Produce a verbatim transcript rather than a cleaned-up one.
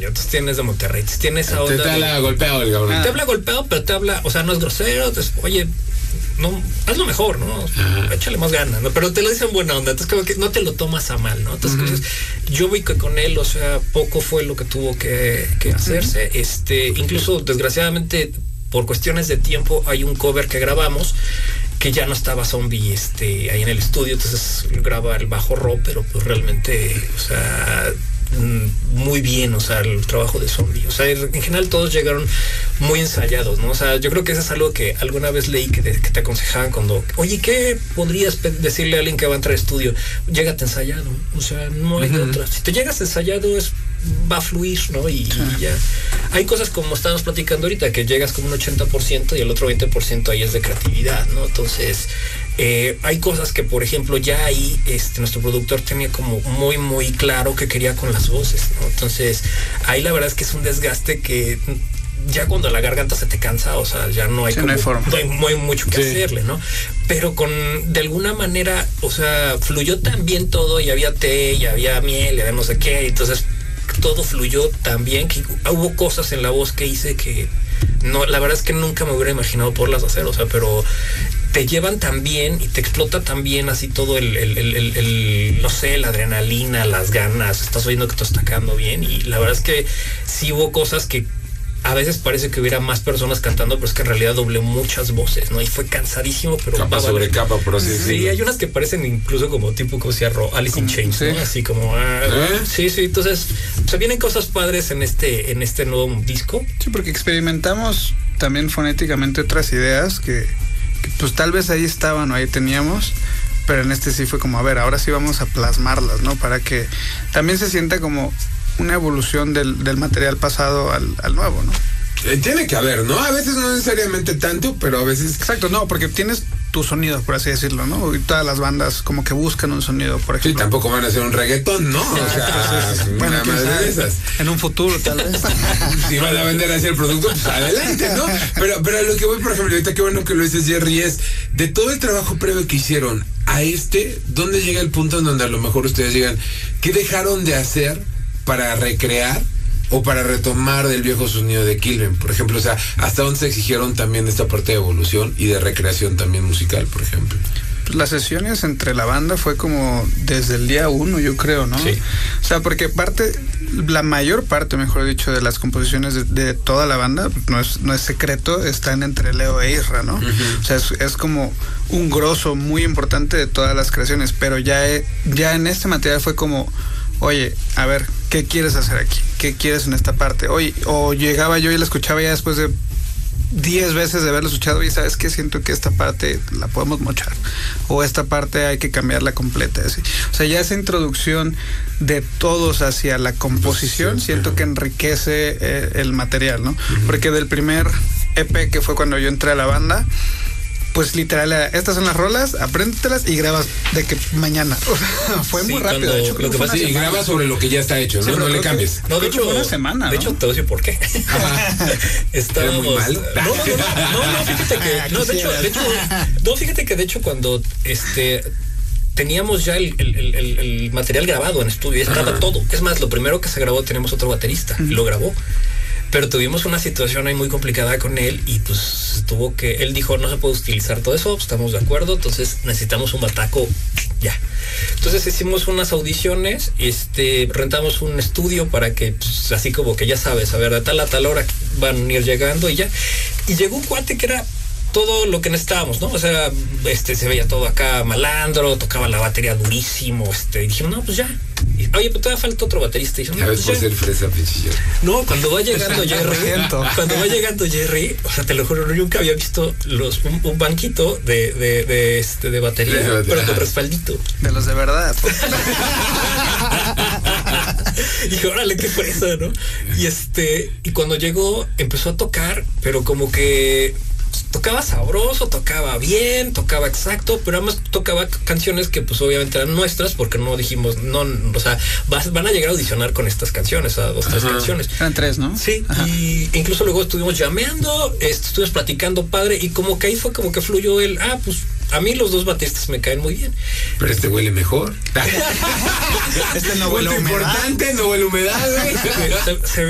entonces tienes de Monterrey, entonces tienes esa onda. Te, te habla de, golpeado el cabrón. Te habla golpeado, pero te habla, o sea, no es grosero, entonces, oye, no, hazlo mejor, ¿no? Ajá. Échale más ganas, ¿no? Pero te lo dicen buena onda, entonces como que no te lo tomas a mal, ¿no? Entonces, uh-huh. entonces yo vi que con él, o sea, poco fue lo que tuvo que, que hacerse, uh-huh. este, incluso desgraciadamente por cuestiones de tiempo hay un cover que grabamos que ya no estaba Zombie este, ahí en el estudio, entonces graba el bajo Ro, pero pues realmente, o sea, muy bien, o sea, el trabajo de Zombie, o sea, en general todos llegaron muy ensayados, ¿no? O sea, yo creo que eso es algo que alguna vez leí que te, que te aconsejaban cuando, oye, ¿qué podrías decirle a alguien que va a entrar al estudio? Llégate ensayado, o sea, no hay uh-huh. otra. Si te llegas ensayado es va a fluir, ¿no? Y, sí. y ya. Hay cosas como estábamos platicando ahorita, que llegas como un ochenta por ciento y el otro veinte por ciento ahí es de creatividad, ¿no? Entonces, eh, hay cosas que, por ejemplo, ya ahí este, nuestro productor tenía como muy, muy claro que quería con las voces, ¿no? Entonces, ahí la verdad es que es un desgaste que ya cuando la garganta se te cansa, o sea, ya no hay, sí, como, no hay forma. No hay, no hay mucho que sí. hacerle, ¿no? Pero con, de alguna manera, o sea, fluyó tan bien todo y había té y había miel y había no sé qué, entonces todo fluyó tan bien que hubo cosas en la voz que hice que no, la verdad es que nunca me hubiera imaginado poderlas hacer, o sea, pero te llevan tan bien y te explota tan bien así todo el, el, el, el, el no sé, la adrenalina, las ganas, estás oyendo que te está quedando bien y la verdad es que sí hubo cosas que a veces parece que hubiera más personas cantando, pero es que en realidad doblé muchas voces, ¿no? Y fue cansadísimo, pero... Capa sobre capa, por así decirlo. Sí, hay unas que parecen incluso como tipo, como se llama, Alice in Chains, ¿no? Sí. Así como... Ah, ¿Eh? Sí, sí, entonces, o sea, vienen cosas padres en este, en este nuevo disco. Sí, porque experimentamos también fonéticamente otras ideas que, que pues tal vez ahí estaban o ahí teníamos, pero en este sí fue como, a ver, ahora sí vamos a plasmarlas, ¿no? Para que también se sienta como una evolución del, del material pasado al, al nuevo, ¿no? Eh, tiene que haber, ¿no? A veces no necesariamente tanto, pero a veces... Exacto, no, porque tienes tu sonido, por así decirlo, ¿no? Y todas las bandas como que buscan un sonido, por ejemplo. Sí, tampoco van a hacer un reggaetón, ¿no? O sea, sí, sí. Bueno, una madre de esas. En un futuro, tal vez. Si van a vender así el producto, pues adelante, ¿no? Pero, pero a lo que voy, por ejemplo, ahorita qué bueno que lo dices, Jerry, es de todo el trabajo previo que hicieron a este, ¿dónde llega el punto en donde a lo mejor ustedes digan, ¿qué dejaron de hacer para recrear o para retomar del viejo sonido de Kilven, por ejemplo? O sea, ¿hasta dónde se exigieron también esta parte de evolución y de recreación también musical, por ejemplo? Pues las sesiones entre la banda fue como desde el día uno, yo creo, ¿no? Sí. O sea, porque parte, la mayor parte, mejor dicho, de las composiciones de, de toda la banda, no es, no es secreto, están entre Leo e Isra, ¿no? Uh-huh. O sea, es, es como un grosso muy importante de todas las creaciones, pero ya, ya en este material fue como, oye, a ver, ¿qué quieres hacer aquí? ¿Qué quieres en esta parte? Oye, o llegaba yo y la escuchaba ya después de diez veces de haberla escuchado y ¿sabes qué? Siento que esta parte la podemos mochar o esta parte hay que cambiarla completa, así. O sea, ya esa introducción de todos hacia la composición, siento que enriquece eh, el material, ¿no? Uh-huh. Porque del primer E P que fue cuando yo entré a la banda, pues literal, estas son las rolas, apréndetelas y grabas de que mañana. Fue sí, muy rápido, de hecho. Lo que pasa es que grabas sobre lo que ya está hecho, ¿no? Sí, no le cambies. No, de hecho, fue una semana. De ¿no? hecho, te voy a decir por qué. Estábamos muy mal. No, no, no, no, no, fíjate que. No, de hecho, de hecho, no, fíjate que de hecho, cuando este. Teníamos ya el, el, el, el material grabado en estudio, estaba Ajá. todo. Es más, lo primero que se grabó, tenemos otro baterista, uh-huh. y lo grabó. Pero tuvimos una situación ahí muy complicada con él y pues tuvo que, él dijo, no se puede utilizar todo eso, estamos de acuerdo, entonces necesitamos un bataco ya. Entonces hicimos unas audiciones, este, rentamos un estudio para que, pues, así como que ya sabes, a ver, a tal a tal hora van a ir llegando y ya. Y llegó un cuate que era todo lo que necesitábamos, ¿no? O sea, este, se veía todo acá malandro, tocaba la batería durísimo, este, y dijimos, no, pues ya. Y, oye, pero todavía falta otro baterista. Y dijimos, no, pues por ser fresa, pinchillo. No, cuando va llegando Jerry, cuando va llegando Jerry, o sea, te lo juro, nunca había visto los, un, un banquito de, de, de, este, de batería, de pero con respaldito. De los de verdad. Y dije, órale, ¿qué fue eso, no? Y este, y cuando llegó, empezó a tocar, pero como que tocaba sabroso, tocaba bien, tocaba exacto, pero además tocaba canciones que pues obviamente eran nuestras porque no dijimos, no, o sea, vas, van a llegar a audicionar con estas canciones, a dos, tres canciones. Eran tres, ¿no? Sí, Ajá. y incluso luego estuvimos llameando, este, estuvimos platicando padre y como que ahí fue como que fluyó el, ah, pues a mí los dos bateristas me caen muy bien. Pero este huele mejor. Este no huele humedad. Importante, no huele humedad, güey. Se, se